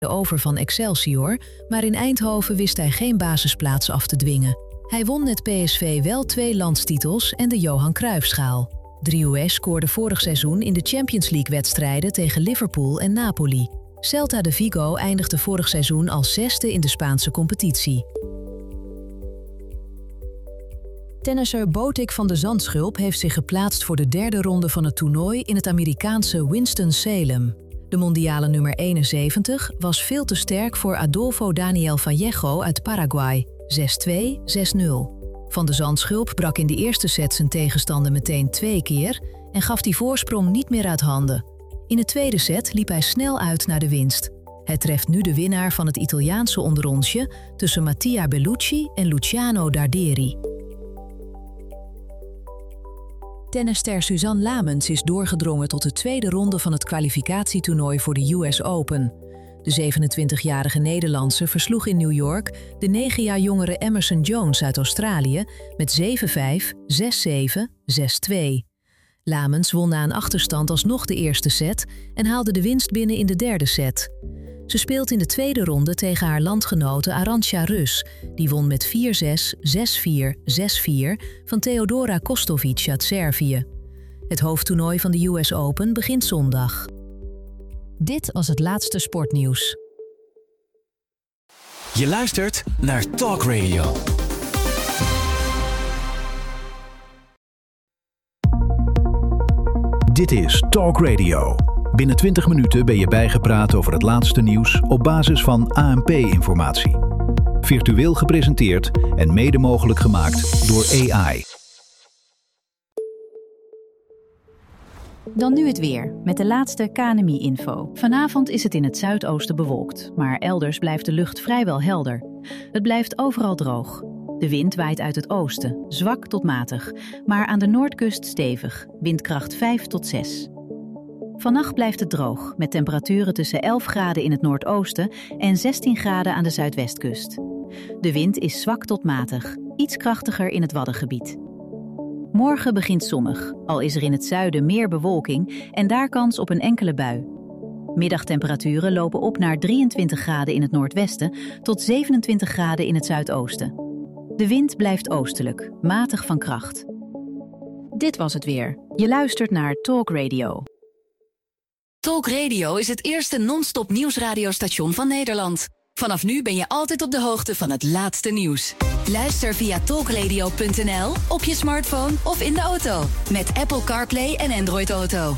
de over van Excelsior, maar in Eindhoven wist hij geen basisplaats af te dwingen. Hij won met PSV wel 2 landstitels en de Johan Cruijffschaal. Drioux scoorde vorig seizoen in de Champions League-wedstrijden tegen Liverpool en Napoli. Celta de Vigo eindigde vorig seizoen als 6e in de Spaanse competitie. Tennisser Botic van de Zandschulp heeft zich geplaatst voor de 3e ronde van het toernooi in het Amerikaanse Winston-Salem. De mondiale nummer 71 was veel te sterk voor Adolfo Daniel Vallejo uit Paraguay, 6-2, 6-0. Van de Zandschulp brak in de eerste set zijn tegenstander meteen 2 keer en gaf die voorsprong niet meer uit handen. In de tweede set liep hij snel uit naar de winst. Het treft nu de winnaar van het Italiaanse onderrondje tussen Mattia Bellucci en Luciano Darderi. Tennisster Suzanne Lamens is doorgedrongen tot de 2e ronde van het kwalificatietoernooi voor de US Open. De 27-jarige Nederlandse versloeg in New York de 9 jaar jongere Emerson Jones uit Australië met 7-5, 6-7, 6-2. Lamens won na een achterstand alsnog de eerste set en haalde de winst binnen in de 3e set. Ze speelt in de tweede ronde tegen haar landgenote Arantxa Rus. Die won met 4-6, 6-4, 6-4 van Theodora Kostovic uit Servië. Het hoofdtoernooi van de US Open begint zondag. Dit was het laatste sportnieuws. Je luistert naar Talk Radio. Dit is Talk Radio. Binnen 20 minuten ben je bijgepraat over het laatste nieuws op basis van ANP-informatie. Virtueel gepresenteerd en mede mogelijk gemaakt door AI. Dan nu het weer, met de laatste KNMI-info. Vanavond is het in het zuidoosten bewolkt, maar elders blijft de lucht vrijwel helder. Het blijft overal droog. De wind waait uit het oosten, zwak tot matig, maar aan de noordkust stevig, windkracht 5 tot 6. Vannacht blijft het droog, met temperaturen tussen 11 graden in het noordoosten en 16 graden aan de zuidwestkust. De wind is zwak tot matig, iets krachtiger in het Waddengebied. Morgen begint zonnig, al is er in het zuiden meer bewolking en daar kans op een enkele bui. Middagtemperaturen lopen op naar 23 graden in het noordwesten tot 27 graden in het zuidoosten. De wind blijft oostelijk, matig van kracht. Dit was het weer. Je luistert naar Talk Radio. Talk Radio is het eerste non-stop nieuwsradiostation van Nederland. Vanaf nu ben je altijd op de hoogte van het laatste nieuws. Luister via talkradio.nl, op je smartphone of in de auto. Met Apple CarPlay en Android Auto.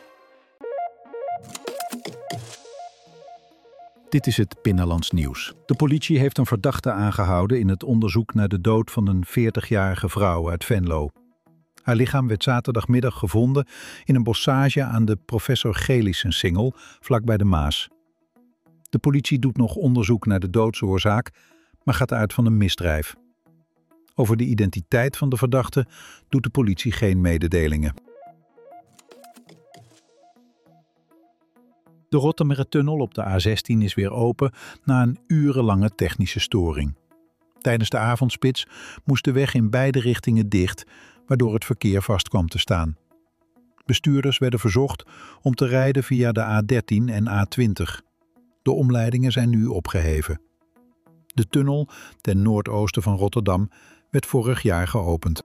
Dit is het Binnenlands nieuws. De politie heeft een verdachte aangehouden in het onderzoek naar de dood van een 40-jarige vrouw uit Venlo. Haar lichaam werd zaterdagmiddag gevonden in een bossage aan de Professor Gelissensingel, vlakbij de Maas. De politie doet nog onderzoek naar de doodsoorzaak, maar gaat uit van een misdrijf. Over de identiteit van de verdachte doet de politie geen mededelingen. De Rottumertunnel op de A16 is weer open na een urenlange technische storing. Tijdens de avondspits moest de weg in beide richtingen dicht, waardoor het verkeer vast kwam te staan. Bestuurders werden verzocht om te rijden via de A13 en A20. De omleidingen zijn nu opgeheven. De tunnel ten noordoosten van Rotterdam werd vorig jaar geopend.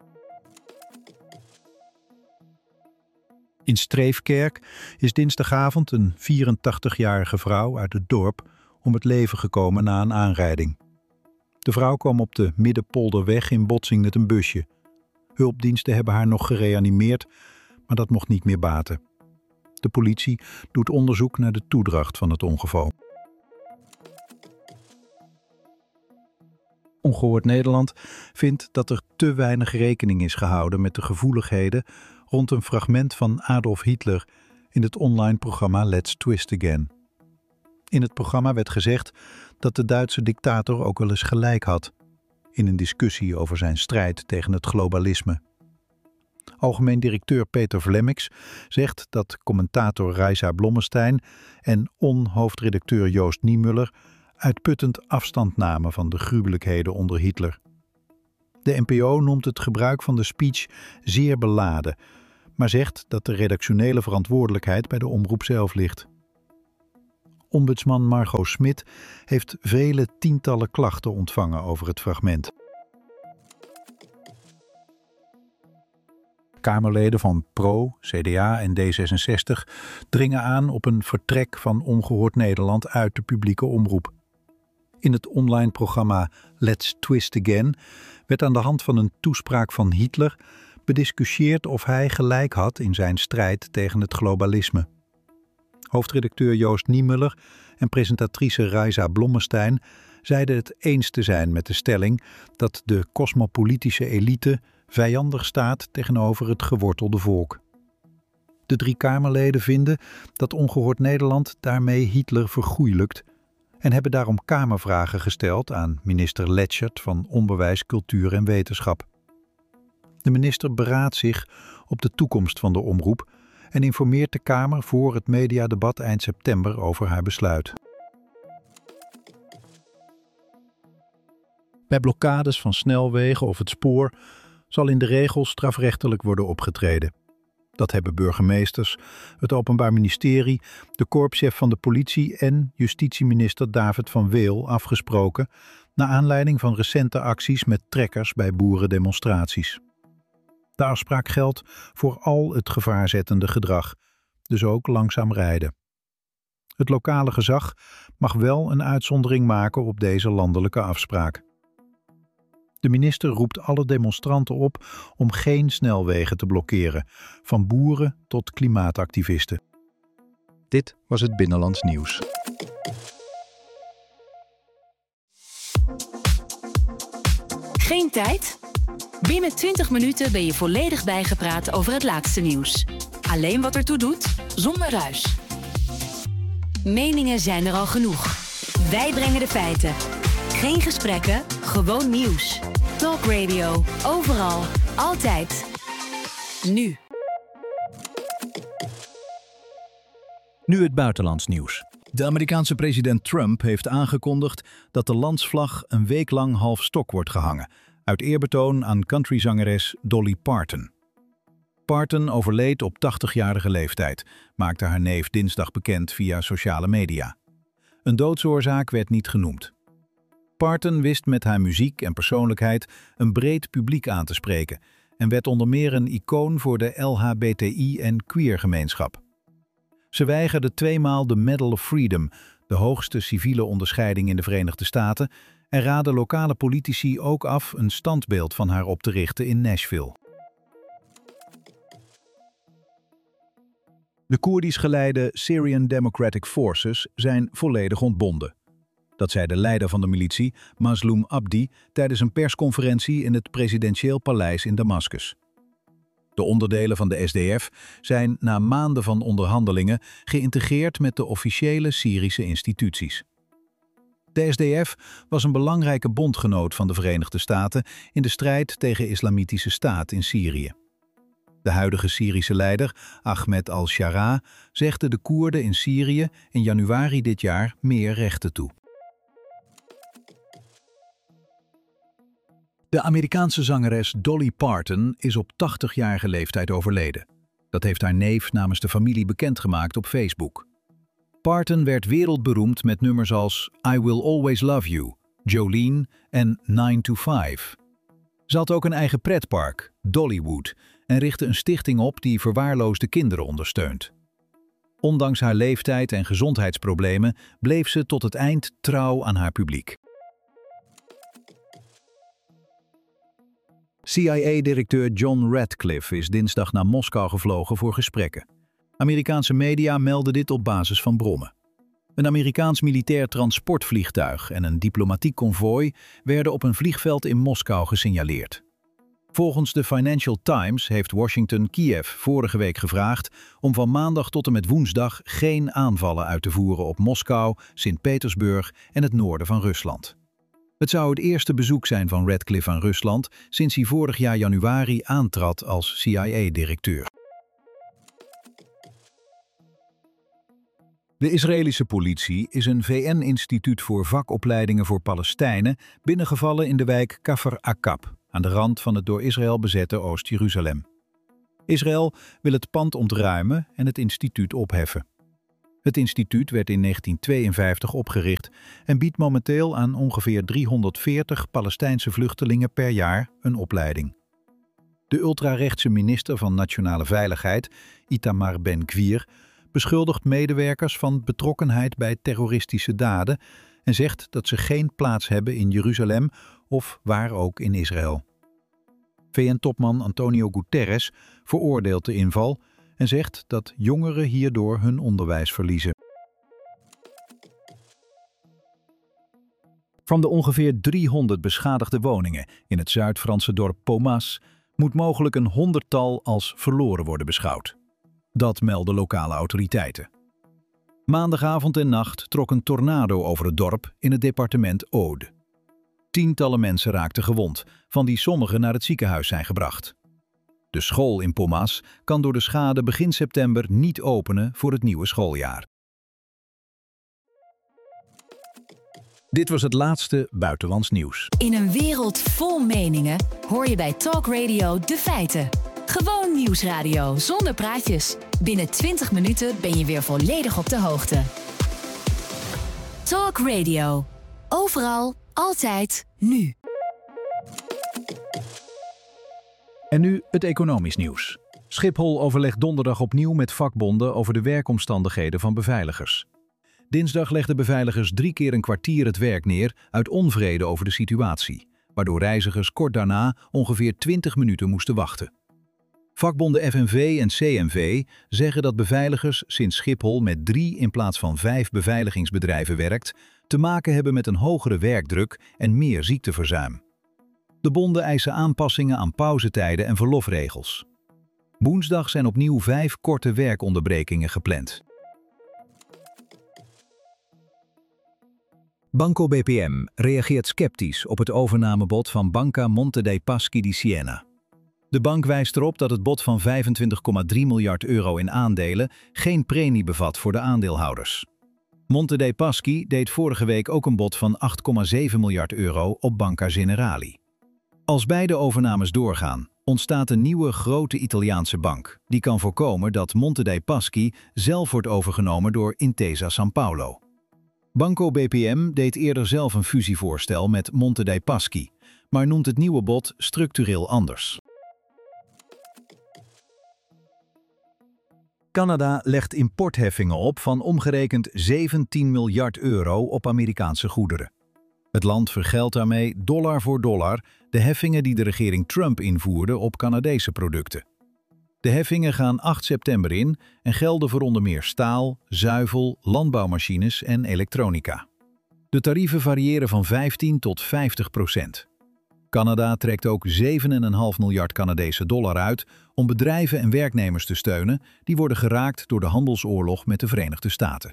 In Streefkerk is dinsdagavond een 84-jarige vrouw uit het dorp om het leven gekomen na een aanrijding. De vrouw kwam op de Middenpolderweg in botsing met een busje. Hulpdiensten hebben haar nog gereanimeerd, maar dat mocht niet meer baten. De politie doet onderzoek naar de toedracht van het ongeval. Ongehoord Nederland vindt dat er te weinig rekening is gehouden met de gevoeligheden rond een fragment van Adolf Hitler in het online programma Let's Twist Again. In het programma werd gezegd dat de Duitse dictator ook wel eens gelijk had in een discussie over zijn strijd tegen het globalisme. Algemeen directeur Peter Vlemmix zegt dat commentator Reisa Blommestein en hoofdredacteur Joost Niemuller uitputtend afstand namen van de gruwelijkheden onder Hitler. De NPO noemt het gebruik van de speech zeer beladen, maar zegt dat de redactionele verantwoordelijkheid bij de omroep zelf ligt. Ombudsman Margot Smit heeft vele tientallen klachten ontvangen over het fragment. Kamerleden van PRO, CDA en D66 dringen aan op een vertrek van Ongehoord Nederland uit de publieke omroep. In het online programma Let's Twist Again werd aan de hand van een toespraak van Hitler bediscussieerd of hij gelijk had in zijn strijd tegen het globalisme. Hoofdredacteur Joost Niemuller en presentatrice Raisa Blommestein zeiden het eens te zijn met de stelling dat de cosmopolitische elite vijandig staat tegenover het gewortelde volk. De 3 Kamerleden vinden dat Ongehoord Nederland daarmee Hitler vergoeilijkt en hebben daarom kamervragen gesteld aan minister Letschert van Onderwijs, Cultuur en Wetenschap. De minister beraadt zich op de toekomst van de omroep en informeert de Kamer voor het mediadebat eind september over haar besluit. Bij blokkades van snelwegen of het spoor zal in de regel strafrechtelijk worden opgetreden. Dat hebben burgemeesters, het Openbaar Ministerie, de korpschef van de politie en justitieminister David van Weel afgesproken naar aanleiding van recente acties met trekkers bij boerendemonstraties. De afspraak geldt voor al het gevaarzettende gedrag, dus ook langzaam rijden. Het lokale gezag mag wel een uitzondering maken op deze landelijke afspraak. De minister roept alle demonstranten op om geen snelwegen te blokkeren, van boeren tot klimaatactivisten. Dit was het Binnenlands Nieuws. Geen tijd? Binnen 20 minuten ben je volledig bijgepraat over het laatste nieuws. Alleen wat ertoe doet, zonder ruis. Meningen zijn er al genoeg. Wij brengen de feiten. Geen gesprekken, gewoon nieuws. Talk Radio, overal, altijd. Nu. Nu het buitenlands nieuws. De Amerikaanse president Trump heeft aangekondigd dat de landsvlag een week lang half stok wordt gehangen, uit eerbetoon aan countryzangeres Dolly Parton. Parton overleed op 80-jarige leeftijd, maakte haar neef dinsdag bekend via sociale media. Een doodsoorzaak werd niet genoemd. Parton wist met haar muziek en persoonlijkheid een breed publiek aan te spreken en werd onder meer een icoon voor de LHBTI- en queer-gemeenschap. Ze weigerde 2 maal de Medal of Freedom, de hoogste civiele onderscheiding in de Verenigde Staten, en raadde lokale politici ook af een standbeeld van haar op te richten in Nashville. De Koerdisch geleide Syrian Democratic Forces zijn volledig ontbonden. Dat zei de leider van de militie, Mazloum Abdi, tijdens een persconferentie in het presidentieel paleis in Damascus. De onderdelen van de SDF zijn na maanden van onderhandelingen geïntegreerd met de officiële Syrische instituties. De SDF was een belangrijke bondgenoot van de Verenigde Staten in de strijd tegen Islamitische Staat in Syrië. De huidige Syrische leider, Ahmed al-Shara, zegde de Koerden in Syrië in januari dit jaar meer rechten toe. De Amerikaanse zangeres Dolly Parton is op 80-jarige leeftijd overleden. Dat heeft haar neef namens de familie bekendgemaakt op Facebook. Parton werd wereldberoemd met nummers als I Will Always Love You, Jolene en 9 to 5. Ze had ook een eigen pretpark, Dollywood, en richtte een stichting op die verwaarloosde kinderen ondersteunt. Ondanks haar leeftijd en gezondheidsproblemen bleef ze tot het eind trouw aan haar publiek. CIA-directeur John Ratcliffe is dinsdag naar Moskou gevlogen voor gesprekken. Amerikaanse media melden dit op basis van bronnen. Een Amerikaans militair transportvliegtuig en een diplomatiek konvooi werden op een vliegveld in Moskou gesignaleerd. Volgens de Financial Times heeft Washington Kiev vorige week gevraagd om van maandag tot en met woensdag geen aanvallen uit te voeren op Moskou, Sint-Petersburg en het noorden van Rusland. Het zou het eerste bezoek zijn van Ratcliffe aan Rusland sinds hij vorig jaar januari aantrad als CIA-directeur. De Israëlische politie is een VN-instituut voor vakopleidingen voor Palestijnen binnengevallen in de wijk Kafr Akab, aan de rand van het door Israël bezette Oost-Jeruzalem. Israël wil het pand ontruimen en het instituut opheffen. Het instituut werd in 1952 opgericht en biedt momenteel aan ongeveer 340 Palestijnse vluchtelingen per jaar een opleiding. De ultrarechtse minister van Nationale Veiligheid, Itamar Ben-Gvir, beschuldigt medewerkers van betrokkenheid bij terroristische daden en zegt dat ze geen plaats hebben in Jeruzalem of waar ook in Israël. VN-topman Antonio Guterres veroordeelt de inval en zegt dat jongeren hierdoor hun onderwijs verliezen. Van de ongeveer 300 beschadigde woningen in het Zuid-Franse dorp Pomas moet mogelijk een 100-tal als verloren worden beschouwd. Dat melden lokale autoriteiten. Maandagavond en nacht trok een tornado over het dorp in het departement Aude. Tientallen mensen raakten gewond, van die sommigen naar het ziekenhuis zijn gebracht. De school in Pomas kan door de schade begin september niet openen voor het nieuwe schooljaar. Dit was het laatste buitenlands nieuws. In een wereld vol meningen hoor je bij Talk Radio de feiten. Gewoon nieuwsradio zonder praatjes. Binnen 20 minuten ben je weer volledig op de hoogte. Talk Radio. Overal, altijd, nu. En nu het economisch nieuws. Schiphol overlegt donderdag opnieuw met vakbonden over de werkomstandigheden van beveiligers. Dinsdag legden beveiligers 3 keer een kwartier het werk neer uit onvrede over de situatie, waardoor reizigers kort daarna ongeveer 20 minuten moesten wachten. Vakbonden FNV en CNV zeggen dat beveiligers sinds Schiphol met 3 in plaats van 5 beveiligingsbedrijven werkt, te maken hebben met een hogere werkdruk en meer ziekteverzuim. De bonden eisen aanpassingen aan pauzetijden en verlofregels. Woensdag zijn opnieuw 5 korte werkonderbrekingen gepland. Banco BPM reageert sceptisch op het overnamebod van Banca Monte dei Paschi di Siena. De bank wijst erop dat het bod van 25,3 miljard euro in aandelen geen premie bevat voor de aandeelhouders. Monte dei Paschi deed vorige week ook een bod van 8,7 miljard euro op Banca Generali. Als beide overnames doorgaan, ontstaat een nieuwe grote Italiaanse bank, die kan voorkomen dat Monte dei Paschi zelf wordt overgenomen door Intesa Sanpaolo. Banco BPM deed eerder zelf een fusievoorstel met Monte dei Paschi, maar noemt het nieuwe bod structureel anders. Canada legt importheffingen op van omgerekend 17 miljard euro op Amerikaanse goederen. Het land vergeldt daarmee dollar voor dollar de heffingen die de regering Trump invoerde op Canadese producten. De heffingen gaan 8 september in en gelden voor onder meer staal, zuivel, landbouwmachines en elektronica. De tarieven variëren van 15 tot 50%. Canada trekt ook 7,5 miljard Canadese dollar uit om bedrijven en werknemers te steunen die worden geraakt door de handelsoorlog met de Verenigde Staten.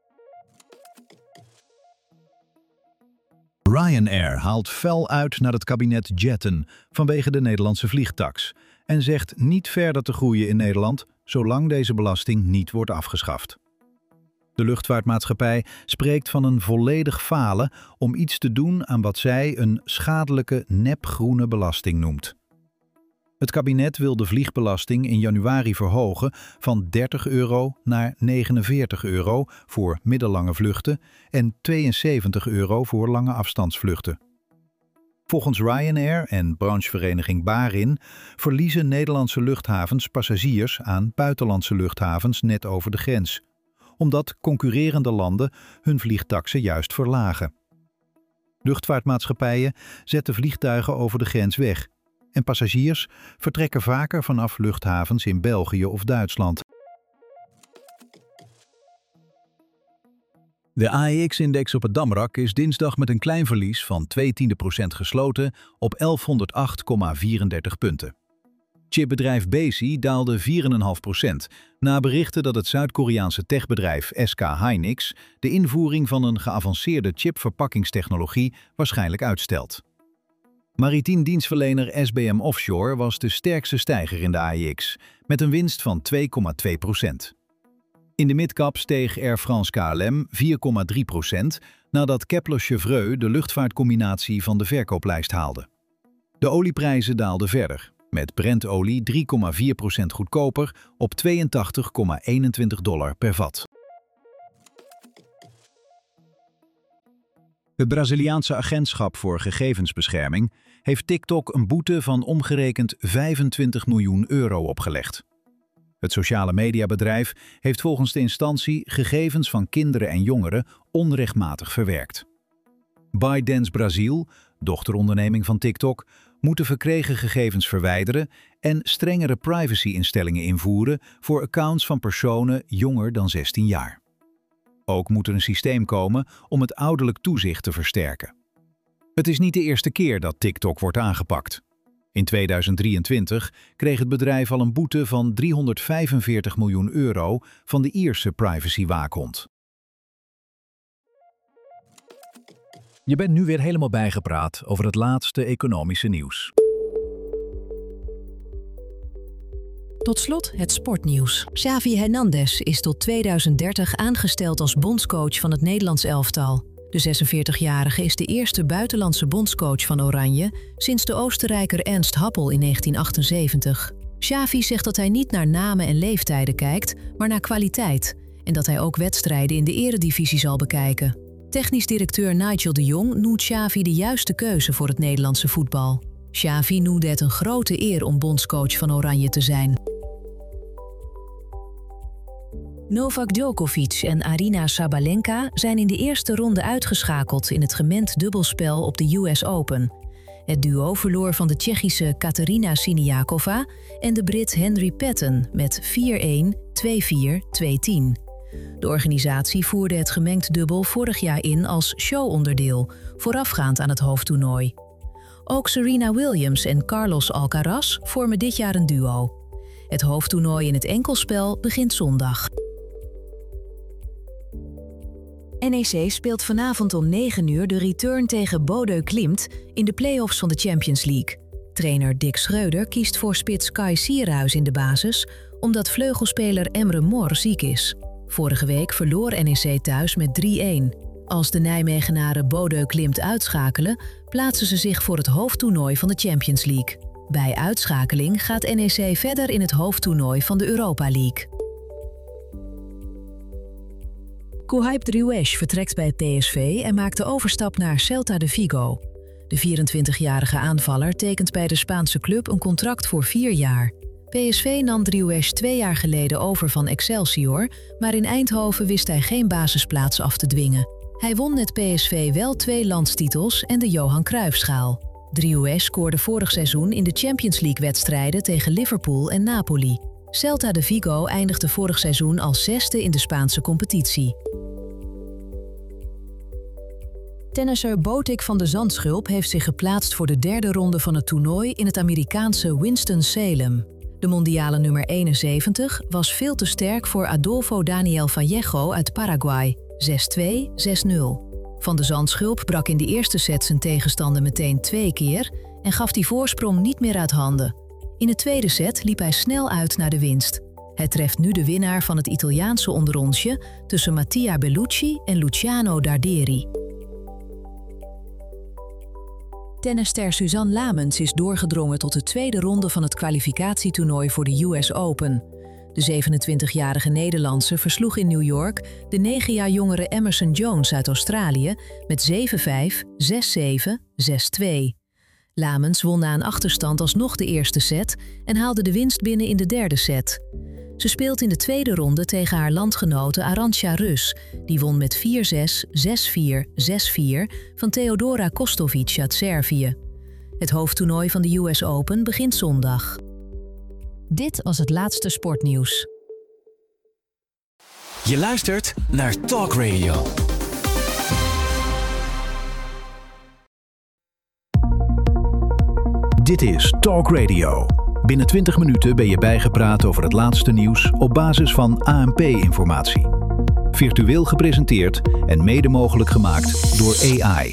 Ryanair haalt fel uit naar het kabinet Jetten vanwege de Nederlandse vliegtaks en zegt niet verder te groeien in Nederland zolang deze belasting niet wordt afgeschaft. De luchtvaartmaatschappij spreekt van een volledig falen om iets te doen aan wat zij een schadelijke nepgroene belasting noemt. Het kabinet wil de vliegbelasting in januari verhogen van 30 euro naar 49 euro voor middellange vluchten en 72 euro voor lange afstandsvluchten. Volgens Ryanair en branchevereniging Barin verliezen Nederlandse luchthavens passagiers aan buitenlandse luchthavens net over de grens, omdat concurrerende landen hun vliegtaksen juist verlagen. Luchtvaartmaatschappijen zetten vliegtuigen over de grens weg en passagiers vertrekken vaker vanaf luchthavens in België of Duitsland. De AEX-index op het Damrak is dinsdag met een klein verlies van 0,2% gesloten op 1108,34 punten. Chipbedrijf Besi daalde 4,5% na berichten dat het Zuid-Koreaanse techbedrijf SK Hynix de invoering van een geavanceerde chipverpakkingstechnologie waarschijnlijk uitstelt. Maritiem dienstverlener SBM Offshore was de sterkste stijger in de AEX, met een winst van 2,2%. In de midcap steeg Air France KLM 4,3% nadat Kepler-Chevreux de luchtvaartcombinatie van de verkooplijst haalde. De olieprijzen daalden verder, met Brent-olie 3,4% goedkoper op $82,21 per vat. Het Braziliaanse agentschap voor gegevensbescherming heeft TikTok een boete van omgerekend 25 miljoen euro opgelegd. Het sociale mediabedrijf heeft volgens de instantie gegevens van kinderen en jongeren onrechtmatig verwerkt. ByteDance Brazil, dochteronderneming van TikTok, moet de verkregen gegevens verwijderen en strengere privacy-instellingen invoeren voor accounts van personen jonger dan 16 jaar. Ook moet er een systeem komen om het ouderlijk toezicht te versterken. Het is niet de eerste keer dat TikTok wordt aangepakt. In 2023 kreeg het bedrijf al een boete van 345 miljoen euro van de Ierse privacywaakhond. Je bent nu weer helemaal bijgepraat over het laatste economische nieuws. Tot slot het sportnieuws. Xavi Hernandez is tot 2030 aangesteld als bondscoach van het Nederlands elftal. De 46-jarige is de eerste buitenlandse bondscoach van Oranje sinds de Oostenrijker Ernst Happel in 1978. Xavi zegt dat hij niet naar namen en leeftijden kijkt, maar naar kwaliteit. En dat hij ook wedstrijden in de eredivisie zal bekijken. Technisch directeur Nigel de Jong noemt Xavi de juiste keuze voor het Nederlandse voetbal. Xavi noemde het een grote eer om bondscoach van Oranje te zijn. Novak Djokovic en Aryna Sabalenka zijn in de eerste ronde uitgeschakeld in het gemengd dubbelspel op de US Open. Het duo verloor van de Tsjechische Katerina Siniakova en de Brit Henry Patton met 4-1, 2-4, 2-10. De organisatie voerde het gemengd dubbel vorig jaar in als showonderdeel, voorafgaand aan het hoofdtoernooi. Ook Serena Williams en Carlos Alcaraz vormen dit jaar een duo. Het hoofdtoernooi in het enkelspel begint zondag. NEC speelt vanavond om 9 uur de return tegen Bodø Glimt in de play-offs van de Champions League. Trainer Dick Schreuder kiest voor spits Kai Sierhuis in de basis, omdat vleugelspeler Emre Mor ziek is. Vorige week verloor NEC thuis met 3-1. Als de Nijmegenaren Bodø Glimt uitschakelen, plaatsen ze zich voor het hoofdtoernooi van de Champions League. Bij uitschakeling gaat NEC verder in het hoofdtoernooi van de Europa League. Kouhaib Driouech vertrekt bij PSV en maakt de overstap naar Celta de Vigo. De 24-jarige aanvaller tekent bij de Spaanse club een contract voor 4 jaar. PSV nam Driouech 2 jaar geleden over van Excelsior, maar in Eindhoven wist hij geen basisplaats af te dwingen. Hij won met PSV wel 2 landstitels en de Johan Cruijffschaal. Driouech scoorde vorig seizoen in de Champions League-wedstrijden tegen Liverpool en Napoli. Celta de Vigo eindigde vorig seizoen als 6e in de Spaanse competitie. Tennisser Botic van de Zandschulp heeft zich geplaatst voor de 3e ronde van het toernooi in het Amerikaanse Winston-Salem. De mondiale nummer 71 was veel te sterk voor Adolfo Daniel Vallejo uit Paraguay, 6-2, 6-0. Van de Zandschulp brak in de eerste set zijn tegenstander meteen 2 keer en gaf die voorsprong niet meer uit handen. In de tweede set liep hij snel uit naar de winst. Hij treft nu de winnaar van het Italiaanse onderrondje tussen Mattia Bellucci en Luciano Darderi. Tennisster Suzanne Lamens is doorgedrongen tot de 2e ronde van het kwalificatietoernooi voor de US Open. De 27-jarige Nederlandse versloeg in New York de 9 jaar jongere Emerson Jones uit Australië met 7-5, 6-7, 6-2. Lamens won na een achterstand alsnog de eerste set en haalde de winst binnen in de 3e set. Ze speelt in de tweede ronde tegen haar landgenote Arantxa Rus. Die won met 4-6, 6-4, 6-4 van Theodora Kostovic uit Servië. Het hoofdtoernooi van de US Open begint zondag. Dit was het laatste sportnieuws. Je luistert naar Talk Radio. Dit is Talk Radio. Binnen 20 minuten ben je bijgepraat over het laatste nieuws op basis van ANP-informatie. Virtueel gepresenteerd en mede mogelijk gemaakt door AI.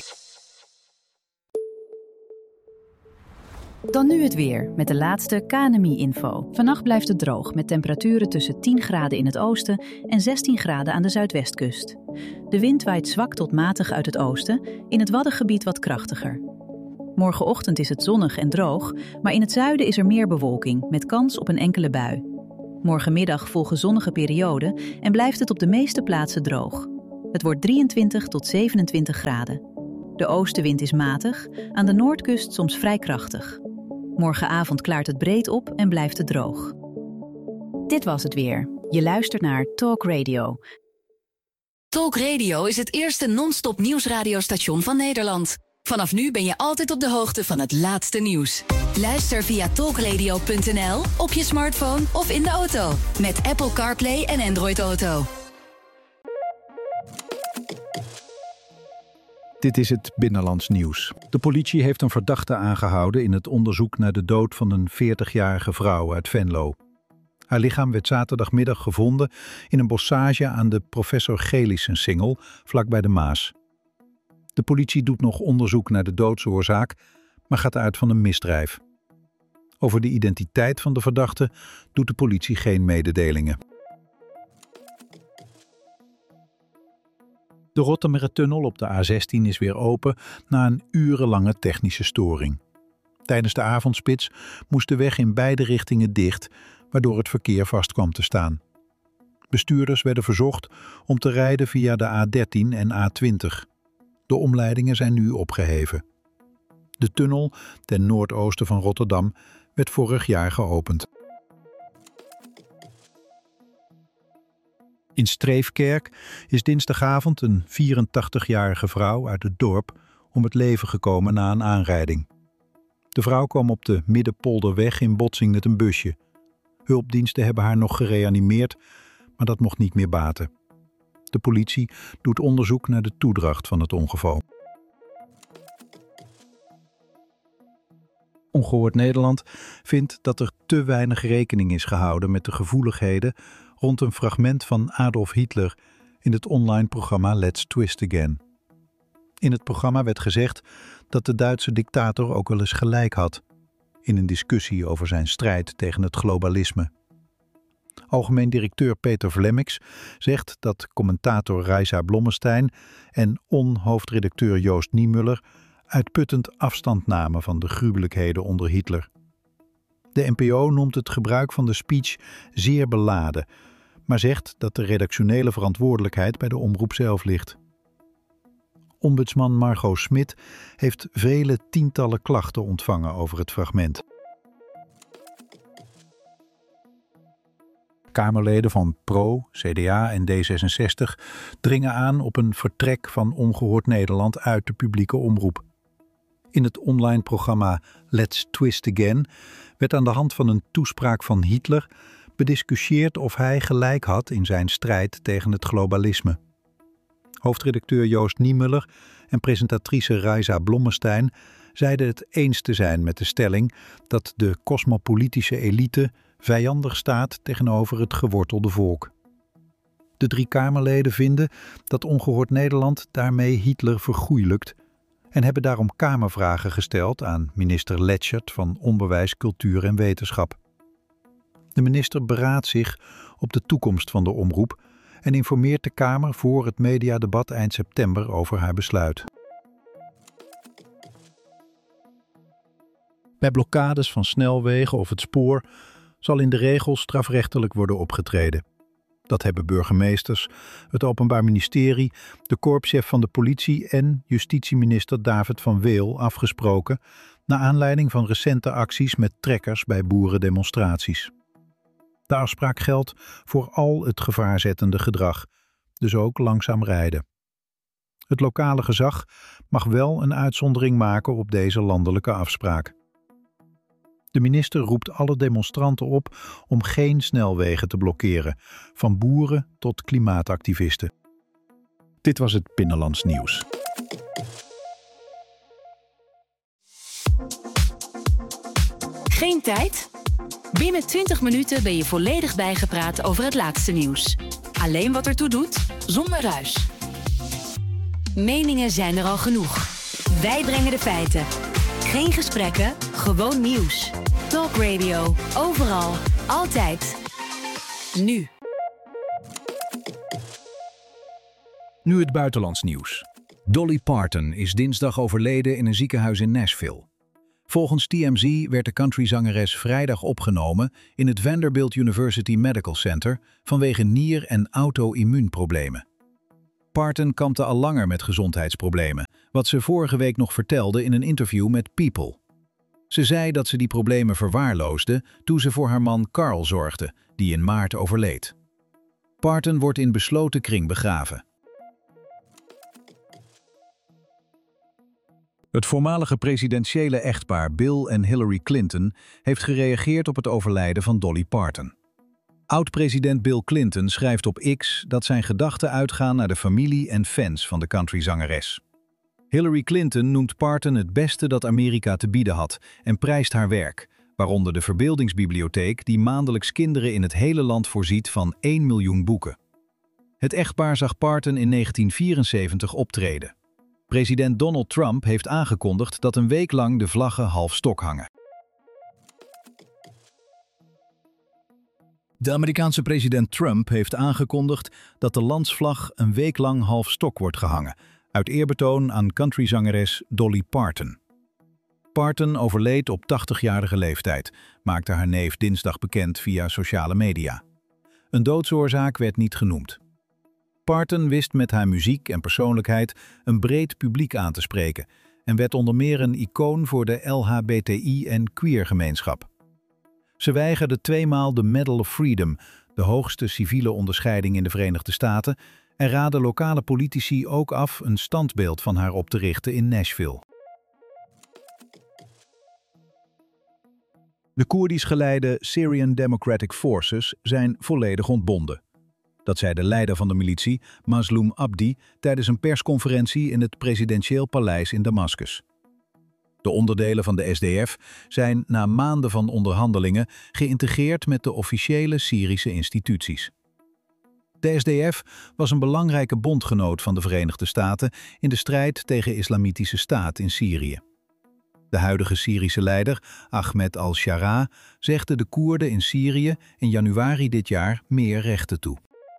Dan nu het weer, met de laatste KNMI-info. Vannacht blijft het droog, met temperaturen tussen 10 graden in het oosten en 16 graden aan de zuidwestkust. De wind waait zwak tot matig uit het oosten, in het Waddengebied wat krachtiger. Morgenochtend is het zonnig en droog, maar in het zuiden is er meer bewolking, met kans op een enkele bui. Morgenmiddag volgen zonnige perioden en blijft het op de meeste plaatsen droog. Het wordt 23 tot 27 graden. De oostenwind is matig, aan de noordkust soms vrij krachtig. Morgenavond klaart het breed op en blijft het droog. Dit was het weer. Je luistert naar Talk Radio. Talk Radio is het eerste non-stop nieuwsradiostation van Nederland. Vanaf nu ben je altijd op de hoogte van het laatste nieuws. Luister via talkradio.nl, op je smartphone of in de auto. Met Apple CarPlay en Android Auto. Dit is het Binnenlands nieuws. De politie heeft een verdachte aangehouden in het onderzoek naar de dood van een 40-jarige vrouw uit Venlo. Haar lichaam werd zaterdagmiddag gevonden in een bossage aan de Professor Gelissensingel, vlakbij de Maas. De politie doet nog onderzoek naar de doodsoorzaak, maar gaat uit van een misdrijf. Over de identiteit van de verdachte doet de politie geen mededelingen. De Rottumertunnel op de A16 is weer open na een urenlange technische storing. Tijdens de avondspits moest de weg in beide richtingen dicht, waardoor het verkeer vast kwam te staan. Bestuurders werden verzocht om te rijden via de A13 en A20. De omleidingen zijn nu opgeheven. De tunnel ten noordoosten van Rotterdam werd vorig jaar geopend. In Streefkerk is dinsdagavond een 84-jarige vrouw uit het dorp om het leven gekomen na een aanrijding. De vrouw kwam op de Middenpolderweg in botsing met een busje. Hulpdiensten hebben haar nog gereanimeerd, maar dat mocht niet meer baten. De politie doet onderzoek naar de toedracht van het ongeval. Ongehoord Nederland vindt dat er te weinig rekening is gehouden met de gevoeligheden rond een fragment van Adolf Hitler in het online programma Let's Twist Again. In het programma werd gezegd dat de Duitse dictator ook wel eens gelijk had in een discussie over zijn strijd tegen het globalisme. Algemeen directeur Peter Vlemmix zegt dat commentator Reisa Blommestein en hoofdredacteur Joost Niemuller uitputtend afstand namen van de gruwelijkheden onder Hitler. De NPO noemt het gebruik van de speech zeer beladen, maar zegt dat de redactionele verantwoordelijkheid bij de omroep zelf ligt. Ombudsman Margot Smit heeft vele tientallen klachten ontvangen over het fragment. Kamerleden van PRO, CDA en D66 dringen aan op een vertrek van Ongehoord Nederland uit de publieke omroep. In het online programma Let's Twist Again werd aan de hand van een toespraak van Hitler bediscussieerd of hij gelijk had in zijn strijd tegen het globalisme. Hoofdredacteur Joost Niemuller en presentatrice Reisa Blommestein zeiden het eens te zijn met de stelling dat de cosmopolitische elite vijandig staat tegenover het gewortelde volk. De 3 Kamerleden vinden dat Ongehoord Nederland daarmee Hitler vergoeilijkt en hebben daarom Kamervragen gesteld aan minister Letschert van Onderwijs, Cultuur en Wetenschap. De minister beraadt zich op de toekomst van de omroep en informeert de Kamer voor het mediadebat eind september over haar besluit. Bij blokkades van snelwegen of het spoor zal in de regel strafrechtelijk worden opgetreden. Dat hebben burgemeesters, het Openbaar Ministerie, de korpschef van de politie en justitieminister David van Weel afgesproken naar aanleiding van recente acties met trekkers bij boerendemonstraties. De afspraak geldt voor al het gevaarzettende gedrag, dus ook langzaam rijden. Het lokale gezag mag wel een uitzondering maken op deze landelijke afspraak. De minister roept alle demonstranten op om geen snelwegen te blokkeren, van boeren tot klimaatactivisten. Dit was het Binnenlands nieuws. Geen tijd? Binnen 20 minuten ben je volledig bijgepraat over het laatste nieuws. Alleen wat ertoe doet, zonder ruis. Meningen zijn er al genoeg. Wij brengen de feiten. Geen gesprekken, gewoon nieuws. Talk Radio, overal, altijd. Nu. Nu het buitenlands nieuws. Dolly Parton is dinsdag overleden in een ziekenhuis in Nashville. Volgens TMZ werd de countryzangeres vrijdag opgenomen in het Vanderbilt University Medical Center vanwege nier- en auto-immuunproblemen. Parton kampte al langer met gezondheidsproblemen, wat ze vorige week nog vertelde in een interview met People. Ze zei dat ze die problemen verwaarloosde toen ze voor haar man Carl zorgde, die in maart overleed. Parton wordt in besloten kring begraven. Het voormalige presidentiële echtpaar Bill en Hillary Clinton heeft gereageerd op het overlijden van Dolly Parton. Oud-president Bill Clinton schrijft op X dat zijn gedachten uitgaan naar de familie en fans van de countryzangeres. Hillary Clinton noemt Parton het beste dat Amerika te bieden had en prijst haar werk, waaronder de Verbeeldingsbibliotheek die maandelijks kinderen in het hele land voorziet van 1 miljoen boeken. Het echtpaar zag Parton in 1974 optreden. President Donald Trump heeft aangekondigd dat een week lang de vlaggen half stok hangen. De Amerikaanse president Trump heeft aangekondigd dat de landsvlag een week lang half stok wordt gehangen, uit eerbetoon aan countryzangeres Dolly Parton. Parton overleed op 80-jarige leeftijd, maakte haar neef dinsdag bekend via sociale media. Een doodsoorzaak werd niet genoemd. Parton wist met haar muziek en persoonlijkheid een breed publiek aan te spreken en werd onder meer een icoon voor de LHBTI- en queer-gemeenschap. Ze weigerde 2 maal de Medal of Freedom, de hoogste civiele onderscheiding in de Verenigde Staten, en raadde lokale politici ook af een standbeeld van haar op te richten in Nashville. De Koerdisch geleide Syrian Democratic Forces zijn volledig ontbonden. Dat zei de leider van de militie, Mazloum Abdi, tijdens een persconferentie in het presidentieel paleis in Damascus. De onderdelen van de SDF zijn na maanden van onderhandelingen geïntegreerd met de officiële Syrische instituties. De SDF was een belangrijke bondgenoot van de Verenigde Staten in de strijd tegen Islamitische Staat in Syrië. De huidige Syrische leider, Ahmed al-Shara, zegde de Koerden in Syrië in januari dit jaar meer rechten toe.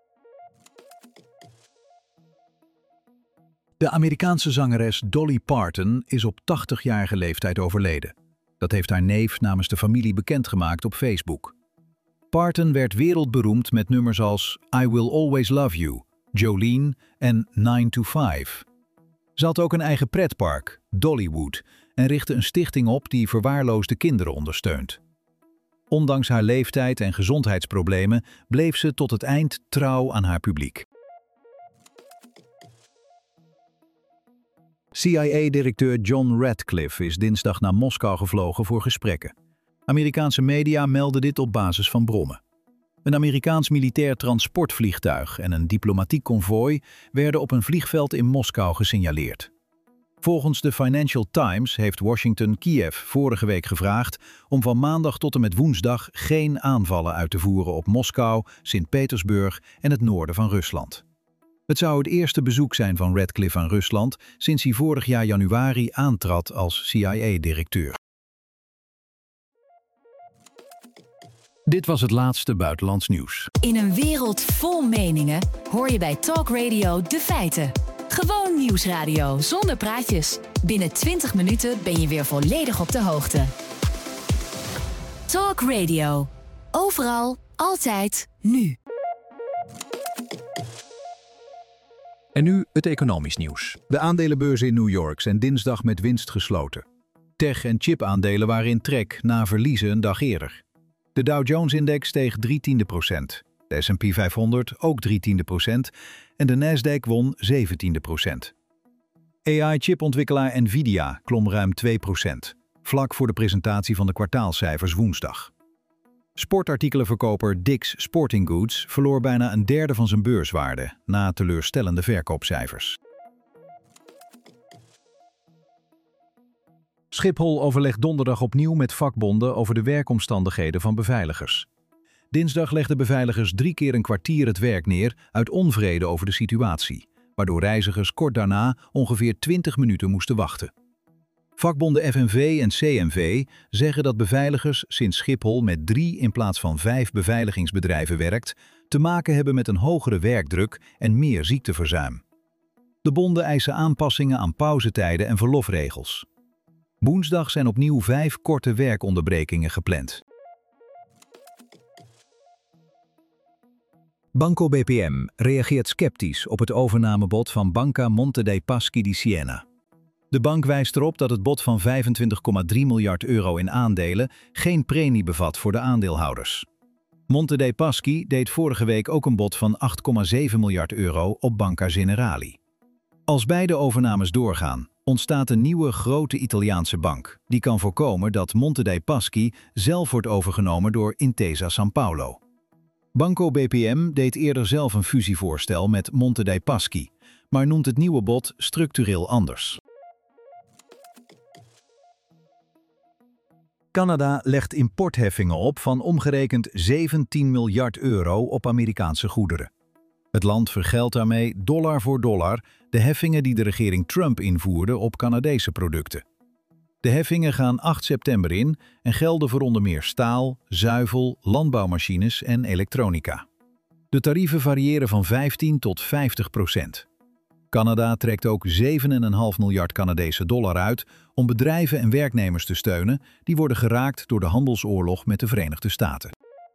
De Amerikaanse zangeres Dolly Parton is op 80-jarige leeftijd overleden. Dat heeft haar neef namens de familie bekendgemaakt op Facebook. Parton werd wereldberoemd met nummers als I Will Always Love You, Jolene en 9 to 5. Ze had ook een eigen pretpark, Dollywood, en richtte een stichting op die verwaarloosde kinderen ondersteunt. Ondanks haar leeftijd en gezondheidsproblemen bleef ze tot het eind trouw aan haar publiek. CIA-directeur John Ratcliffe is dinsdag naar Moskou gevlogen voor gesprekken. Amerikaanse media melden dit op basis van bronnen. Een Amerikaans militair transportvliegtuig en een diplomatiek konvooi werden op een vliegveld in Moskou gesignaleerd. Volgens de Financial Times heeft Washington Kiev vorige week gevraagd om van maandag tot en met woensdag geen aanvallen uit te voeren op Moskou, Sint-Petersburg en het noorden van Rusland. Het zou het eerste bezoek zijn van Ratcliffe aan Rusland sinds hij vorig jaar januari aantrad als CIA-directeur. Dit was het laatste buitenlands nieuws. In een wereld vol meningen hoor je bij Talk Radio de feiten. Gewoon nieuwsradio zonder praatjes. Binnen 20 minuten ben je weer volledig op de hoogte. Talk Radio. Overal, altijd, nu. En nu het economisch nieuws. De aandelenbeurzen in New York zijn dinsdag met winst gesloten. Tech- en chip-aandelen waren in trek na verliezen een dag eerder. De Dow Jones-index steeg 0,3%. De S&P 500 ook 0,3% en de Nasdaq won 0,17%. AI-chipontwikkelaar Nvidia klom ruim 2%, vlak voor de presentatie van de kwartaalcijfers woensdag. Sportartikelenverkoper Dick's Sporting Goods verloor bijna een derde van zijn beurswaarde na teleurstellende verkoopcijfers. Schiphol overlegt donderdag opnieuw met vakbonden over de werkomstandigheden van beveiligers. Dinsdag legden beveiligers 3 keer een kwartier het werk neer uit onvrede over de situatie, waardoor reizigers kort daarna ongeveer 20 minuten moesten wachten. Vakbonden FNV en CNV zeggen dat beveiligers sinds Schiphol met 3 in plaats van 5 beveiligingsbedrijven werkt, te maken hebben met een hogere werkdruk en meer ziekteverzuim. De bonden eisen aanpassingen aan pauzetijden en verlofregels. Woensdag zijn opnieuw 5 korte werkonderbrekingen gepland. Banco BPM reageert sceptisch op het overnamebod van Banca Monte dei Paschi di Siena. De bank wijst erop dat het bod van 25,3 miljard euro in aandelen geen premie bevat voor de aandeelhouders. Monte dei Paschi deed vorige week ook een bod van 8,7 miljard euro op Banca Generali. Als beide overnames doorgaan, ontstaat een nieuwe grote Italiaanse bank, die kan voorkomen dat Monte dei Paschi zelf wordt overgenomen door Intesa Sanpaolo. Banco BPM deed eerder zelf een fusievoorstel met Monte dei Paschi, maar noemt het nieuwe bod structureel anders. Canada legt importheffingen op van omgerekend 17 miljard euro op Amerikaanse goederen. Het land vergeldt daarmee dollar voor dollar de heffingen die de regering Trump invoerde op Canadese producten. De heffingen gaan 8 september in en gelden voor onder meer staal, zuivel, landbouwmachines en elektronica. De tarieven variëren van 15 tot 50%. Canada trekt ook 7,5 miljard Canadese dollar uit om bedrijven en werknemers te steunen die worden geraakt door de handelsoorlog met de Verenigde Staten.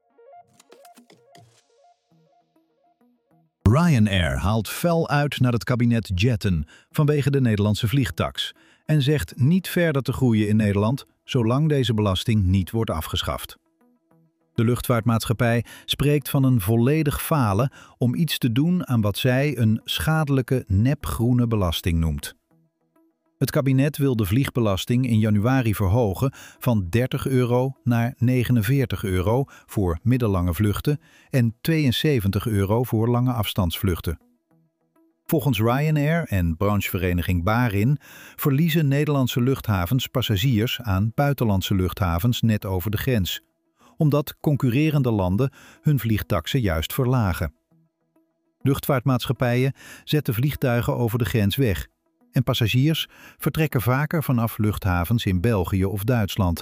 Ryanair haalt fel uit naar het kabinet Jetten vanwege de Nederlandse vliegtaks en zegt niet verder te groeien in Nederland zolang deze belasting niet wordt afgeschaft. De luchtvaartmaatschappij spreekt van een volledig falen om iets te doen aan wat zij een schadelijke nepgroene belasting noemt. Het kabinet wil de vliegbelasting in januari verhogen van 30 euro naar 49 euro voor middellange vluchten en 72 euro voor lange afstandsvluchten. Volgens Ryanair en branchevereniging Barin verliezen Nederlandse luchthavens passagiers aan buitenlandse luchthavens net over de grens, omdat concurrerende landen hun vliegtaksen juist verlagen. Luchtvaartmaatschappijen zetten vliegtuigen over de grens weg en passagiers vertrekken vaker vanaf luchthavens in België of Duitsland.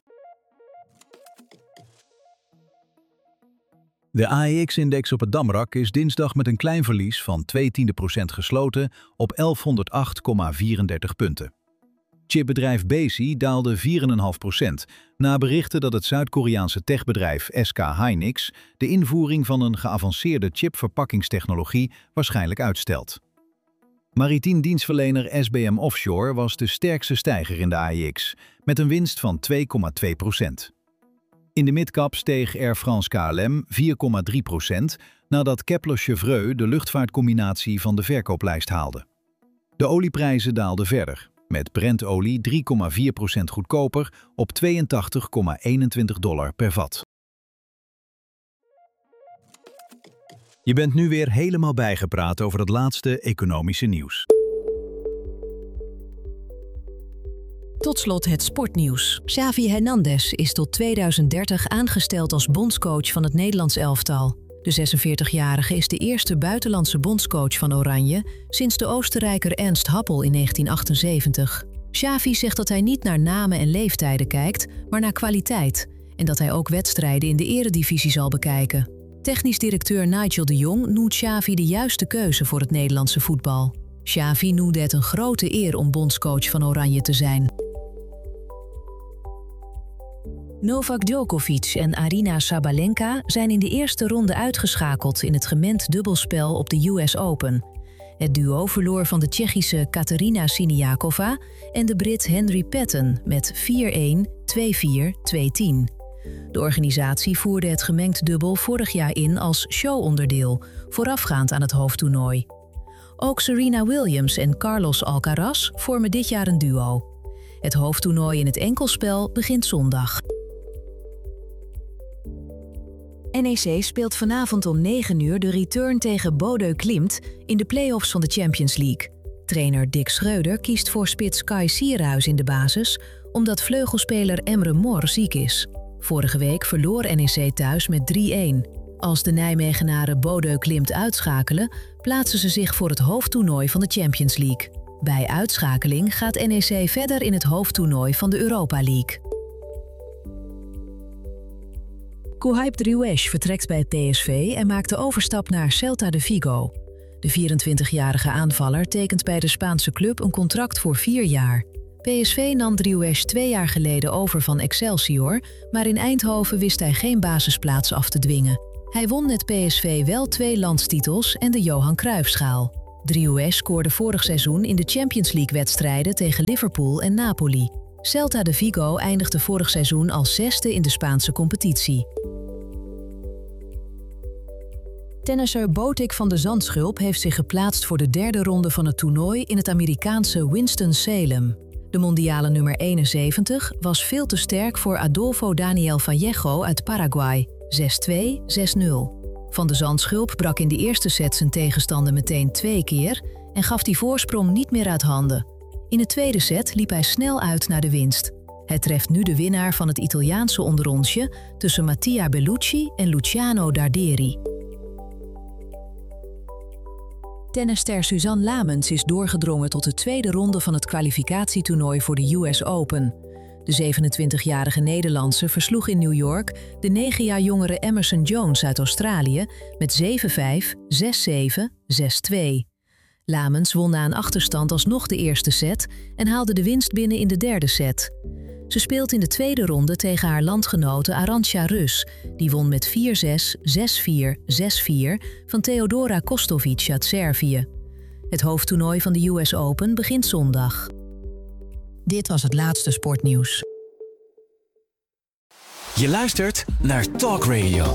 De AEX-index op het Damrak is dinsdag met een klein verlies van 0,2% gesloten op 1108,34 punten. Chipbedrijf Besi daalde 4,5% na berichten dat het Zuid-Koreaanse techbedrijf SK Hynix de invoering van een geavanceerde chipverpakkingstechnologie waarschijnlijk uitstelt. Maritiem dienstverlener SBM Offshore was de sterkste stijger in de AEX, met een winst van 2,2%. In de midcap steeg Air France KLM 4,3% nadat Kepler-Chevreux de luchtvaartcombinatie van de verkooplijst haalde. De olieprijzen daalden verder, met Brent-olie 3,4% goedkoper op $82,21 per vat. Je bent nu weer helemaal bijgepraat over het laatste economische nieuws. Tot slot het sportnieuws. Xavi Hernandez is tot 2030 aangesteld als bondscoach van het Nederlands elftal. De 46-jarige is de eerste buitenlandse bondscoach van Oranje sinds de Oostenrijker Ernst Happel in 1978. Xavi zegt dat hij niet naar namen en leeftijden kijkt, maar naar kwaliteit. En dat hij ook wedstrijden in de eredivisie zal bekijken. Technisch directeur Nigel de Jong noemt Xavi de juiste keuze voor het Nederlandse voetbal. Xavi noemde het een grote eer om bondscoach van Oranje te zijn. Novak Djokovic en Aryna Sabalenka zijn in de eerste ronde uitgeschakeld in het gemengd dubbelspel op de US Open. Het duo verloor van de Tsjechische Katerina Siniakova en de Brit Henry Patton met 4-1, 2-4, 2-10. De organisatie voerde het gemengd dubbel vorig jaar in als showonderdeel, voorafgaand aan het hoofdtoernooi. Ook Serena Williams en Carlos Alcaraz vormen dit jaar een duo. Het hoofdtoernooi in het enkelspel begint zondag. NEC speelt vanavond om 9 uur de return tegen Bodø Glimt in de play-offs van de Champions League. Trainer Dick Schreuder kiest voor spits Kai Sierhuis in de basis, omdat vleugelspeler Emre Mor ziek is. Vorige week verloor NEC thuis met 3-1. Als de Nijmegenaren Bodø Glimt uitschakelen, plaatsen ze zich voor het hoofdtoernooi van de Champions League. Bij uitschakeling gaat NEC verder in het hoofdtoernooi van de Europa League. Kouhaib Driouech vertrekt bij PSV en maakt de overstap naar Celta de Vigo. De 24-jarige aanvaller tekent bij de Spaanse club een contract voor 4 jaar. PSV nam Driouech 2 jaar geleden over van Excelsior, maar in Eindhoven wist hij geen basisplaats af te dwingen. Hij won met PSV wel 2 landstitels en de Johan Cruijffschaal. Drioulès scoorde vorig seizoen in de Champions League-wedstrijden tegen Liverpool en Napoli. Celta de Vigo eindigde vorig seizoen als 6e in de Spaanse competitie. Tennisser Botic van de Zandschulp heeft zich geplaatst voor de derde ronde van het toernooi in het Amerikaanse Winston-Salem. De mondiale nummer 71 was veel te sterk voor Adolfo Daniel Vallejo uit Paraguay, 6-2, 6-0. Van de Zandschulp brak in de eerste set zijn tegenstander meteen 2 keer en gaf die voorsprong niet meer uit handen. In de tweede set liep hij snel uit naar de winst. Het treft nu de winnaar van het Italiaanse onderrondje tussen Mattia Bellucci en Luciano Darderi. Tennisster Suzanne Lamens is doorgedrongen tot de tweede ronde van het kwalificatietoernooi voor de US Open. De 27-jarige Nederlandse versloeg in New York de 9 jaar jongere Emerson Jones uit Australië met 7-5, 6-7, 6-2. Lamens won na een achterstand alsnog de eerste set en haalde de winst binnen in de derde set. Ze speelt in de tweede ronde tegen haar landgenote Arantxa Rus. Die won met 4-6, 6-4, 6-4 van Theodora Kostovic uit Servië. Het hoofdtoernooi van de US Open begint zondag. Dit was het laatste sportnieuws. Je luistert naar Talk Radio.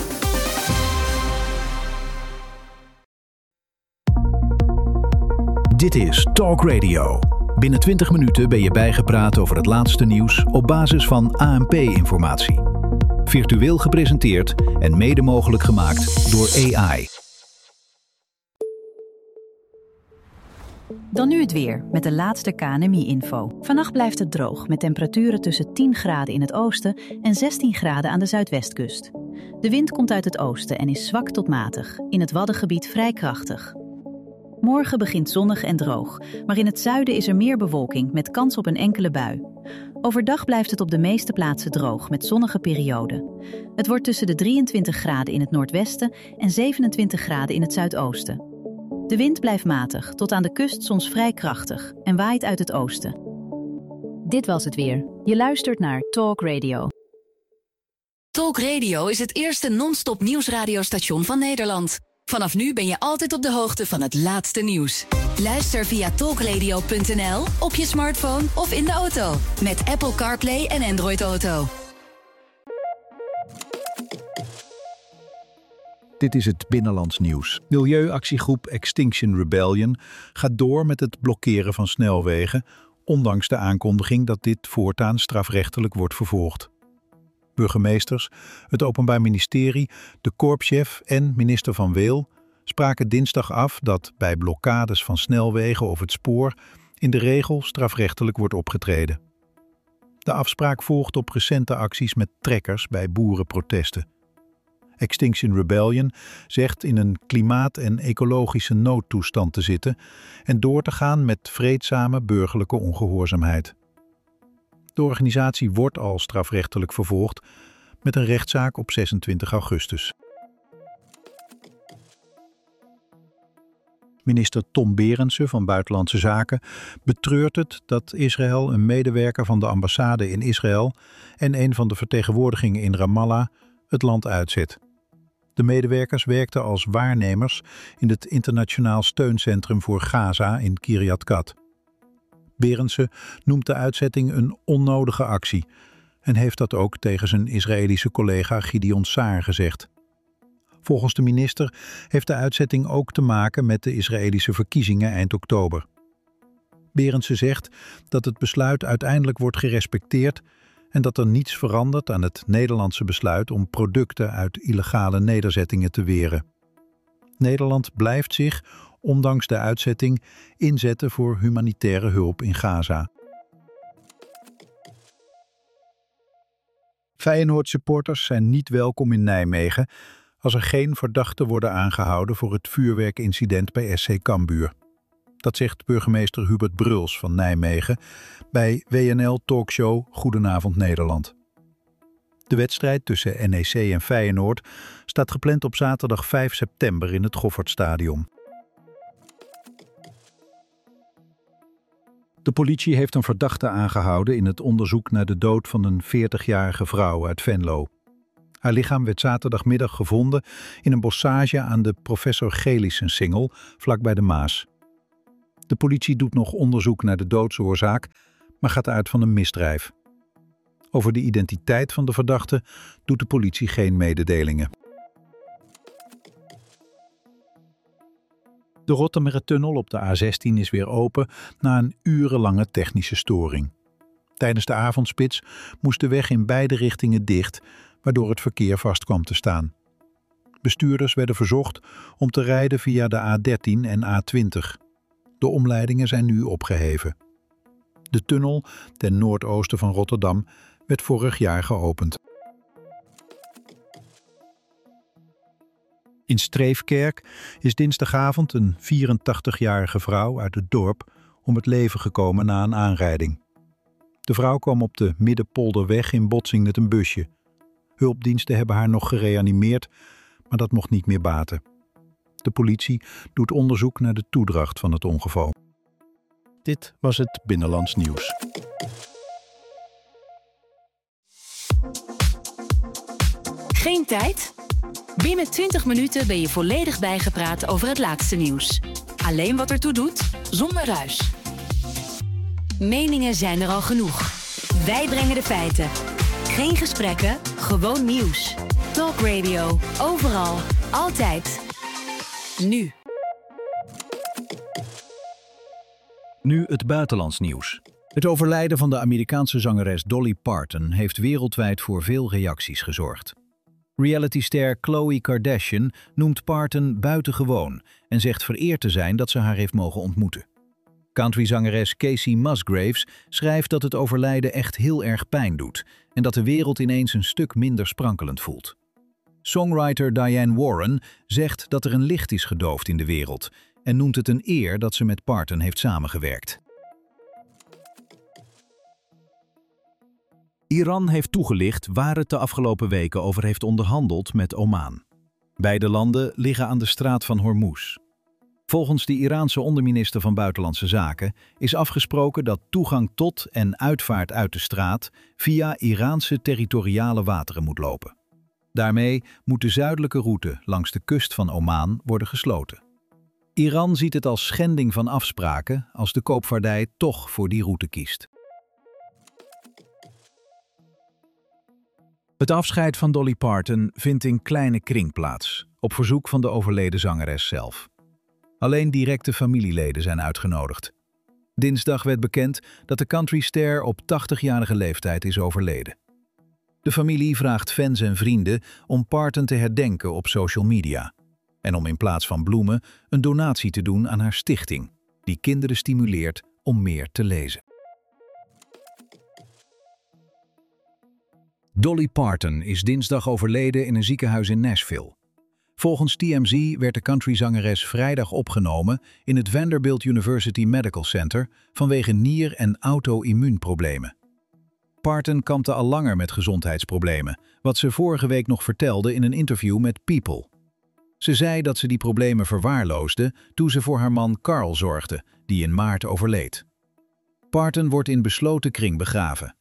Dit is Talk Radio. Binnen 20 minuten ben je bijgepraat over het laatste nieuws op basis van ANP-informatie. Virtueel gepresenteerd en mede mogelijk gemaakt door AI. Dan nu het weer, met de laatste KNMI-info. Vannacht blijft het droog, met temperaturen tussen 10 graden in het oosten en 16 graden aan de zuidwestkust. De wind komt uit het oosten en is zwak tot matig, in het Waddengebied vrij krachtig. Morgen begint zonnig en droog, maar in het zuiden is er meer bewolking met kans op een enkele bui. Overdag blijft het op de meeste plaatsen droog met zonnige perioden. Het wordt tussen de 23 graden in het noordwesten en 27 graden in het zuidoosten. De wind blijft matig, tot aan de kust soms vrij krachtig en waait uit het oosten. Dit was het weer. Je luistert naar Talk Radio. Talk Radio is het eerste non-stop nieuwsradiostation van Nederland. Vanaf nu ben je altijd op de hoogte van het laatste nieuws. Luister via talkradio.nl, op je smartphone of in de auto. Met Apple CarPlay en Android Auto. Dit is het Binnenlands nieuws. Milieuactiegroep Extinction Rebellion gaat door met het blokkeren van snelwegen, ondanks de aankondiging dat dit voortaan strafrechtelijk wordt vervolgd. Burgemeesters, het Openbaar Ministerie, de korpschef en minister Van Weel spraken dinsdag af dat bij blokkades van snelwegen of het spoor in de regel strafrechtelijk wordt opgetreden. De afspraak volgt op recente acties met trekkers bij boerenprotesten. Extinction Rebellion zegt in een klimaat- en ecologische noodtoestand te zitten en door te gaan met vreedzame burgerlijke ongehoorzaamheid. De organisatie wordt al strafrechtelijk vervolgd met een rechtszaak op 26 augustus. Minister Tom Berendsen van Buitenlandse Zaken betreurt het dat Israël een medewerker van de ambassade in Israël en een van de vertegenwoordigingen in Ramallah het land uitzet. De medewerkers werkten als waarnemers in het Internationaal Steuncentrum voor Gaza in Kiryat Gat. Berendsen noemt de uitzetting een onnodige actie en heeft dat ook tegen zijn Israëlische collega Gideon Saar gezegd. Volgens de minister heeft de uitzetting ook te maken met de Israëlische verkiezingen eind oktober. Berendsen zegt dat het besluit uiteindelijk wordt gerespecteerd en dat er niets verandert aan het Nederlandse besluit om producten uit illegale nederzettingen te weren. Nederland blijft zich, ondanks de uitzetting, inzetten voor humanitaire hulp in Gaza. Feyenoord-supporters zijn niet welkom in Nijmegen als er geen verdachten worden aangehouden voor het vuurwerkincident bij SC Cambuur. Dat zegt burgemeester Hubert Bruls van Nijmegen bij WNL Talkshow Goedenavond Nederland. De wedstrijd tussen NEC en Feyenoord staat gepland op zaterdag 5 september in het Goffertstadion. De politie heeft een verdachte aangehouden in het onderzoek naar de dood van een 40-jarige vrouw uit Venlo. Haar lichaam werd zaterdagmiddag gevonden in een bossage aan de Professor Gelissensingel, vlakbij de Maas. De politie doet nog onderzoek naar de doodsoorzaak, maar gaat uit van een misdrijf. Over de identiteit van de verdachte doet de politie geen mededelingen. De Rottermerentunnel op de A16 is weer open na een urenlange technische storing. Tijdens de avondspits moest de weg in beide richtingen dicht, waardoor het verkeer vast kwam te staan. Bestuurders werden verzocht om te rijden via de A13 en A20. De omleidingen zijn nu opgeheven. De tunnel ten noordoosten van Rotterdam werd vorig jaar geopend. In Streefkerk is dinsdagavond een 84-jarige vrouw uit het dorp om het leven gekomen na een aanrijding. De vrouw kwam op de Middenpolderweg in botsing met een busje. Hulpdiensten hebben haar nog gereanimeerd, maar dat mocht niet meer baten. De politie doet onderzoek naar de toedracht van het ongeval. Dit was het Binnenlands Nieuws. Geen tijd? Binnen 20 minuten ben je volledig bijgepraat over het laatste nieuws. Alleen wat ertoe doet, zonder ruis. Meningen zijn er al genoeg. Wij brengen de feiten. Geen gesprekken, gewoon nieuws. Talk Radio, overal, altijd. Nu. Nu het buitenlands nieuws. Het overlijden van de Amerikaanse zangeres Dolly Parton heeft wereldwijd voor veel reacties gezorgd. Realityster Khloe Kardashian noemt Parton buitengewoon en zegt vereerd te zijn dat ze haar heeft mogen ontmoeten. Countryzangeres Kacey Musgraves schrijft dat het overlijden echt heel erg pijn doet en dat de wereld ineens een stuk minder sprankelend voelt. Songwriter Diane Warren zegt dat er een licht is gedoofd in de wereld en noemt het een eer dat ze met Parton heeft samengewerkt. Iran heeft toegelicht waar het de afgelopen weken over heeft onderhandeld met Oman. Beide landen liggen aan de straat van Hormuz. Volgens de Iraanse onderminister van Buitenlandse Zaken is afgesproken dat toegang tot en uitvaart uit de straat via Iraanse territoriale wateren moet lopen. Daarmee moet de zuidelijke route langs de kust van Oman worden gesloten. Iran ziet het als schending van afspraken als de koopvaardij toch voor die route kiest. Het afscheid van Dolly Parton vindt in kleine kring plaats, op verzoek van de overleden zangeres zelf. Alleen directe familieleden zijn uitgenodigd. Dinsdag werd bekend dat de countryster op 80-jarige leeftijd is overleden. De familie vraagt fans en vrienden om Parton te herdenken op social media en om in plaats van bloemen een donatie te doen aan haar stichting, die kinderen stimuleert om meer te lezen. Dolly Parton is dinsdag overleden in een ziekenhuis in Nashville. Volgens TMZ werd de countryzangeres vrijdag opgenomen in het Vanderbilt University Medical Center vanwege nier- en auto-immuunproblemen. Parton kampte al langer met gezondheidsproblemen, wat ze vorige week nog vertelde in een interview met People. Ze zei dat ze die problemen verwaarloosde toen ze voor haar man Carl zorgde, die in maart overleed. Parton wordt in besloten kring begraven.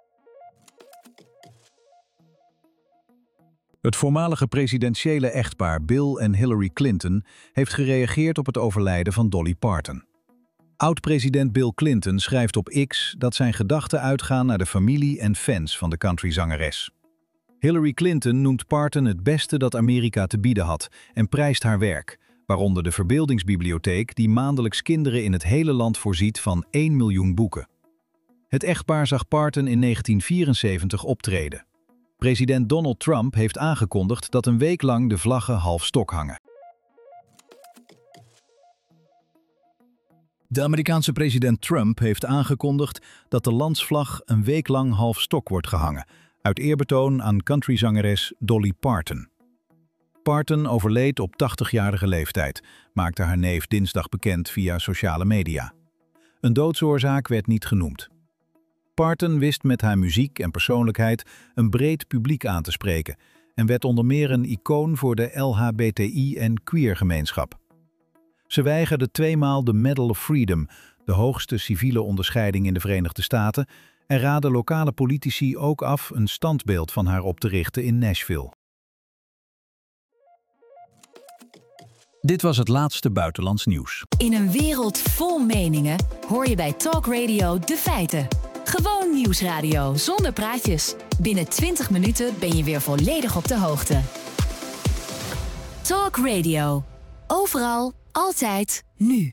Het voormalige presidentiële echtpaar Bill en Hillary Clinton heeft gereageerd op het overlijden van Dolly Parton. Oud-president Bill Clinton schrijft op X dat zijn gedachten uitgaan naar de familie en fans van de countryzangeres. Hillary Clinton noemt Parton het beste dat Amerika te bieden had en prijst haar werk, waaronder de Verbeeldingsbibliotheek die maandelijks kinderen in het hele land voorziet van 1 miljoen boeken. Het echtpaar zag Parton in 1974 optreden. President Donald Trump heeft aangekondigd dat een week lang de vlaggen half stok hangen. De Amerikaanse president Trump heeft aangekondigd dat de landsvlag een week lang half stok wordt gehangen, uit eerbetoon aan countryzangeres Dolly Parton. Parton overleed op 80-jarige leeftijd, maakte haar neef dinsdag bekend via sociale media. Een doodsoorzaak werd niet genoemd. Parton wist met haar muziek en persoonlijkheid een breed publiek aan te spreken en werd onder meer een icoon voor de LHBTI- en queer-gemeenschap. Ze weigerde 2 maal de Medal of Freedom, de hoogste civiele onderscheiding in de Verenigde Staten, Er raden lokale politici ook af een standbeeld van haar op te richten in Nashville. Dit was het laatste buitenlands nieuws. In een wereld vol meningen hoor je bij Talk Radio de feiten. Gewoon nieuwsradio zonder praatjes. Binnen 20 minuten ben je weer volledig op de hoogte. Talk Radio. Overal, altijd, nu.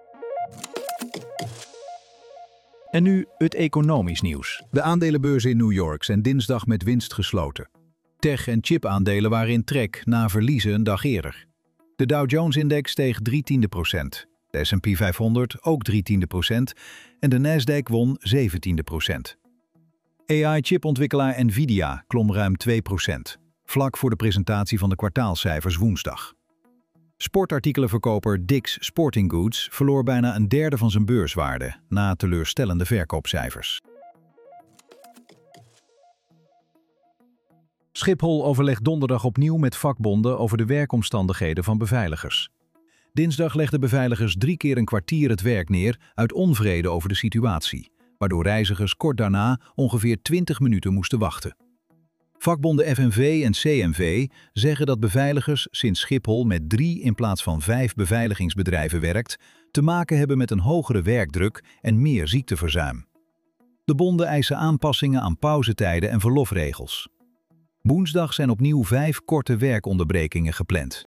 En nu het economisch nieuws. De aandelenbeurzen in New York zijn dinsdag met winst gesloten. Tech- en chipaandelen waren in trek na verliezen een dag eerder. De Dow Jones-index steeg 0,3%. De S&P 500 ook 0,3% en de Nasdaq won 0,17%. AI-chipontwikkelaar Nvidia klom ruim 2%, vlak voor de presentatie van de kwartaalcijfers woensdag. Sportartikelenverkoper Dick's Sporting Goods verloor bijna een derde van zijn beurswaarde na teleurstellende verkoopcijfers. Schiphol overlegt donderdag opnieuw met vakbonden over de werkomstandigheden van beveiligers. Dinsdag legden beveiligers 3 keer een kwartier het werk neer uit onvrede over de situatie, waardoor reizigers kort daarna ongeveer 20 minuten moesten wachten. Vakbonden FNV en CNV zeggen dat beveiligers sinds Schiphol met 3 in plaats van 5 beveiligingsbedrijven werkt, te maken hebben met een hogere werkdruk en meer ziekteverzuim. De bonden eisen aanpassingen aan pauzetijden en verlofregels. Woensdag zijn opnieuw 5 korte werkonderbrekingen gepland.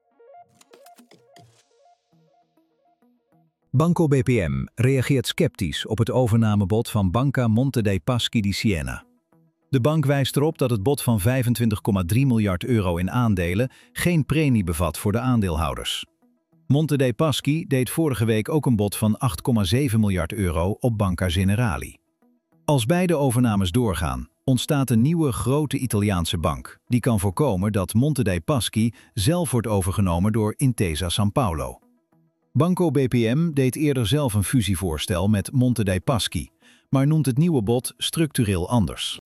Banco BPM reageert sceptisch op het overnamebod van Banca Monte dei Paschi di Siena. De bank wijst erop dat het bod van 25,3 miljard euro in aandelen geen premie bevat voor de aandeelhouders. Monte dei Paschi deed vorige week ook een bod van 8,7 miljard euro op Banca Generali. Als beide overnames doorgaan, ontstaat een nieuwe grote Italiaanse bank die kan voorkomen dat Monte dei Paschi zelf wordt overgenomen door Intesa Sanpaolo. Banco BPM deed eerder zelf een fusievoorstel met Monte dei Paschi, maar noemt het nieuwe bod structureel anders.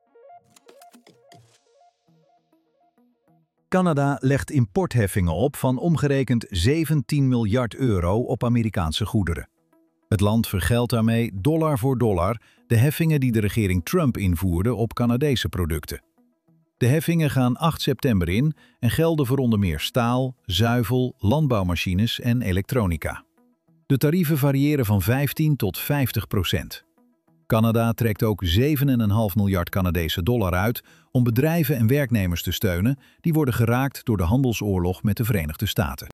Canada legt importheffingen op van omgerekend 17 miljard euro op Amerikaanse goederen. Het land vergeldt daarmee dollar voor dollar de heffingen die de regering Trump invoerde op Canadese producten. De heffingen gaan 8 september in en gelden voor onder meer staal, zuivel, landbouwmachines en elektronica. De tarieven variëren van 15 tot 50%. Canada trekt ook 7,5 miljard Canadese dollar uit om bedrijven en werknemers te steunen die worden geraakt door de handelsoorlog met de Verenigde Staten.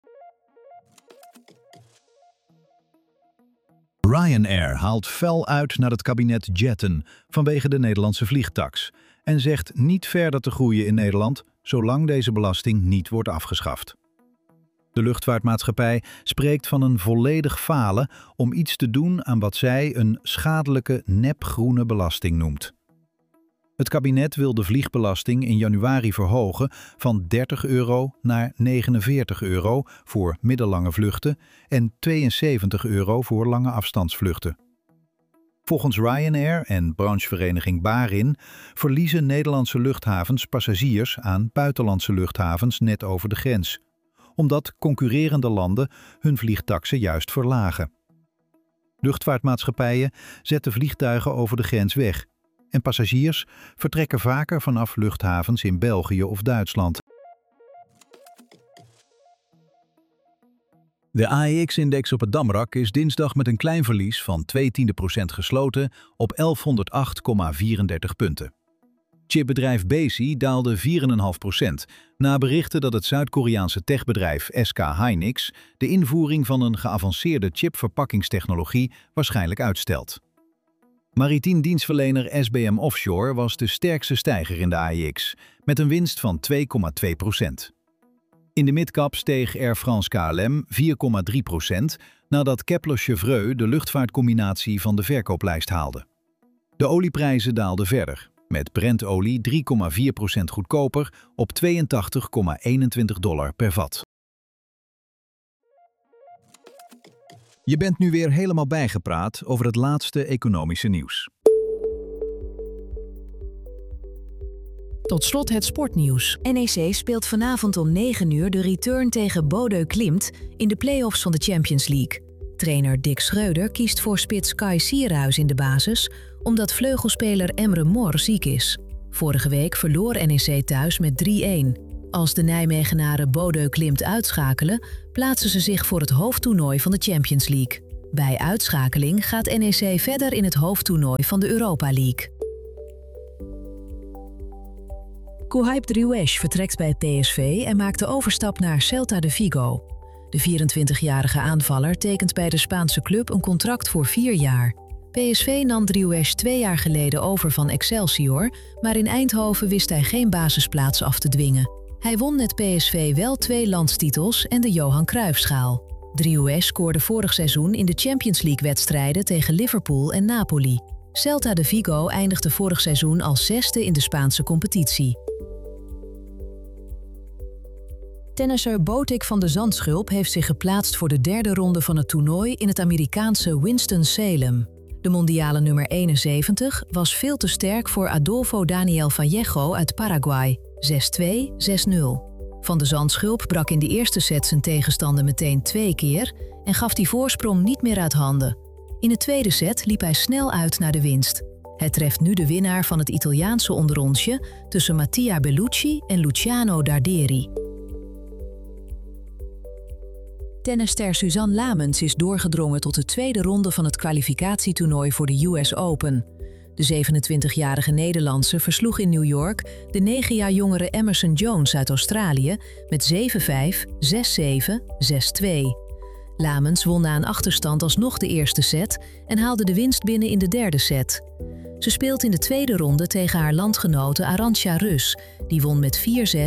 Ryanair haalt fel uit naar het kabinet Jetten vanwege de Nederlandse vliegtaks en zegt niet verder te groeien in Nederland zolang deze belasting niet wordt afgeschaft. De luchtvaartmaatschappij spreekt van een volledig falen om iets te doen aan wat zij een schadelijke nepgroene belasting noemt. Het kabinet wil de vliegbelasting in januari verhogen van 30 euro naar 49 euro voor middellange vluchten en 72 euro voor lange afstandsvluchten. Volgens Ryanair en branchevereniging Barin verliezen Nederlandse luchthavens passagiers aan buitenlandse luchthavens net over de grens, omdat concurrerende landen hun vliegtaksen juist verlagen. Luchtvaartmaatschappijen zetten vliegtuigen over de grens weg en passagiers vertrekken vaker vanaf luchthavens in België of Duitsland. De AEX-index op het Damrak is dinsdag met een klein verlies van 0,2% gesloten op 1108,34 punten. Chipbedrijf Besi daalde 4,5% na berichten dat het Zuid-Koreaanse techbedrijf SK Hynix de invoering van een geavanceerde chipverpakkingstechnologie waarschijnlijk uitstelt. Maritiem dienstverlener SBM Offshore was de sterkste stijger in de AEX, met een winst van 2,2%. In de midcap steeg Air France KLM 4,3% nadat Kepler-Chevreux de luchtvaartcombinatie van de verkooplijst haalde. De olieprijzen daalden verder, met Brent-olie 3,4% goedkoper op $82,21 per vat. Je bent nu weer helemaal bijgepraat over het laatste economische nieuws. Tot slot het sportnieuws. NEC speelt vanavond om 9 uur de return tegen Bodø Glimt in de play-offs van de Champions League. Trainer Dick Schreuder kiest voor spits Kai Sierhuis in de basis, omdat vleugelspeler Emre Mor ziek is. Vorige week verloor NEC thuis met 3-1. Als de Nijmegenaren Bodø Glimt uitschakelen, plaatsen ze zich voor het hoofdtoernooi van de Champions League. Bij uitschakeling gaat NEC verder in het hoofdtoernooi van de Europa League. Kouhaib Driouech vertrekt bij PSV en maakt de overstap naar Celta de Vigo. De 24-jarige aanvaller tekent bij de Spaanse club een contract voor 4 jaar. PSV nam Driouech 2 jaar geleden over van Excelsior, maar in Eindhoven wist hij geen basisplaats af te dwingen. Hij won met PSV wel 2 landstitels en de Johan Cruijffschaal. Driouech scoorde vorig seizoen in de Champions League-wedstrijden tegen Liverpool en Napoli. Celta de Vigo eindigde vorig seizoen als 6e in de Spaanse competitie. Tennisser Botic van de Zandschulp heeft zich geplaatst voor de 3e ronde van het toernooi in het Amerikaanse Winston-Salem. De mondiale nummer 71 was veel te sterk voor Adolfo Daniel Vallejo uit Paraguay. 6-2, 6-0. Van de Zandschulp brak in de eerste set zijn tegenstander meteen 2 keer en gaf die voorsprong niet meer uit handen. In de tweede set liep hij snel uit naar de winst. Het treft nu de winnaar van het Italiaanse onderrondje tussen Mattia Bellucci en Luciano Darderi. Tennisster Suzanne Lamens is doorgedrongen tot de 2e ronde van het kwalificatietoernooi voor de US Open. De 27-jarige Nederlandse versloeg in New York de 9 jaar jongere Emerson Jones uit Australië met 7-5, 6-7, 6-2. Lamens won na een achterstand alsnog de eerste set en haalde de winst binnen in de 3e set. Ze speelt in de tweede ronde tegen haar landgenote Arantxa Rus. Die won met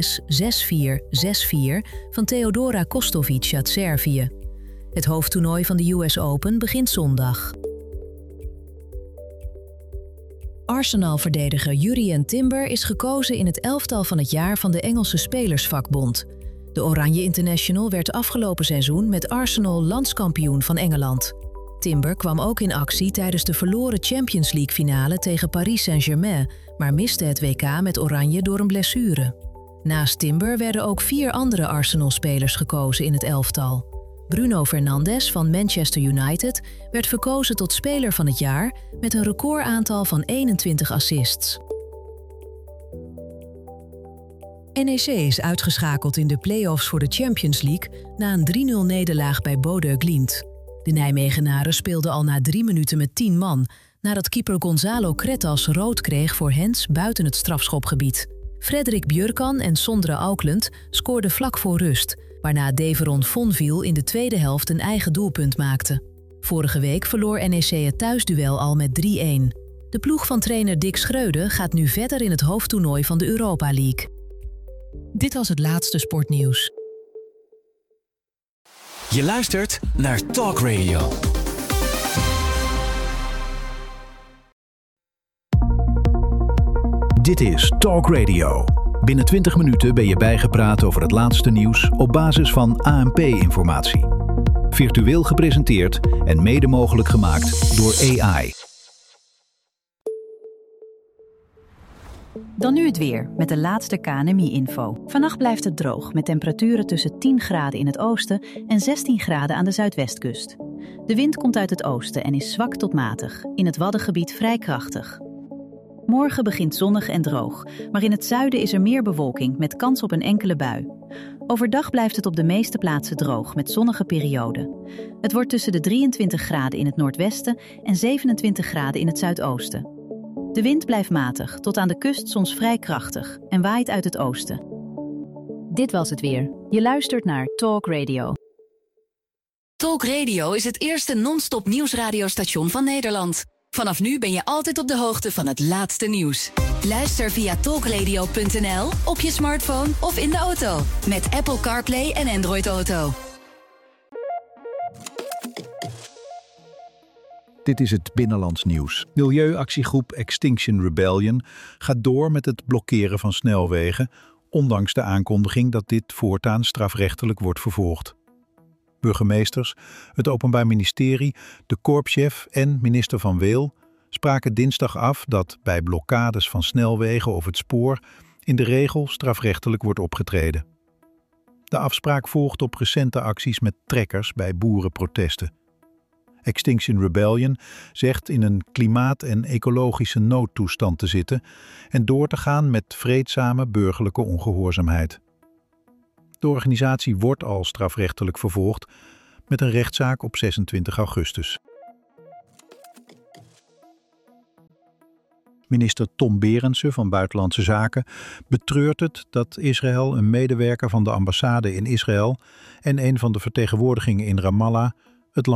4-6, 6-4, 6-4 van Theodora Kostovic uit Servië. Het hoofdtoernooi van de US Open begint zondag. Arsenal-verdediger Jurrien Timber is gekozen in het elftal van het jaar van de Engelse Spelersvakbond. De Oranje International werd afgelopen seizoen met Arsenal landskampioen van Engeland. Timber kwam ook in actie tijdens de verloren Champions League finale tegen Paris Saint-Germain, maar miste het WK met Oranje door een blessure. Naast Timber werden ook 4 andere Arsenal-spelers gekozen in het elftal. Bruno Fernandes van Manchester United werd verkozen tot speler van het jaar met een recordaantal van 21 assists. NEC is uitgeschakeld in de play-offs voor de Champions League na een 3-0 nederlaag bij Bodø Glimt. De Nijmegenaren speelden al na 3 minuten met 10 man, nadat keeper Gonzalo Cretas rood kreeg voor hands buiten het strafschopgebied. Frederik Björkan en Sondre Auckland scoorden vlak voor rust, waarna Deveron Fonville in de tweede helft een eigen doelpunt maakte. Vorige week verloor NEC het thuisduel al met 3-1. De ploeg van trainer Dick Schreuder gaat nu verder in het hoofdtoernooi van de Europa League. Dit was het laatste sportnieuws. Je luistert naar Talk Radio. Dit is Talk Radio. Binnen 20 minuten ben je bijgepraat over het laatste nieuws op basis van ANP-informatie. Virtueel gepresenteerd en mede mogelijk gemaakt door AI. Dan nu het weer, met de laatste KNMI-info. Vannacht blijft het droog, met temperaturen tussen 10 graden in het oosten en 16 graden aan de zuidwestkust. De wind komt uit het oosten en is zwak tot matig, in het Waddengebied vrij krachtig. Morgen begint zonnig en droog, maar in het zuiden is er meer bewolking met kans op een enkele bui. Overdag blijft het op de meeste plaatsen droog met zonnige perioden. Het wordt tussen de 23 graden in het noordwesten en 27 graden in het zuidoosten. De wind blijft matig, tot aan de kust soms vrij krachtig en waait uit het oosten. Dit was het weer. Je luistert naar Talk Radio. Talk Radio is het eerste non-stop nieuwsradiostation van Nederland. Vanaf nu ben je altijd op de hoogte van het laatste nieuws. Luister via talkradio.nl, op je smartphone of in de auto. Met Apple CarPlay en Android Auto. Dit is het binnenlands nieuws. Milieuactiegroep Extinction Rebellion gaat door met het blokkeren van snelwegen, ondanks de aankondiging dat dit voortaan strafrechtelijk wordt vervolgd. Burgemeesters, het Openbaar Ministerie, de korpschef en minister Van Weel spraken dinsdag af dat bij blokkades van snelwegen of het spoor in de regel strafrechtelijk wordt opgetreden. De afspraak volgt op recente acties met trekkers bij boerenprotesten. Extinction Rebellion zegt in een klimaat- en ecologische noodtoestand te zitten en door te gaan met vreedzame burgerlijke ongehoorzaamheid. De organisatie wordt al strafrechtelijk vervolgd met een rechtszaak op 26 augustus. Minister Tom Berendsen van Buitenlandse Zaken betreurt het dat Israël een medewerker van de ambassade in Israël en een van de vertegenwoordigingen in Ramallah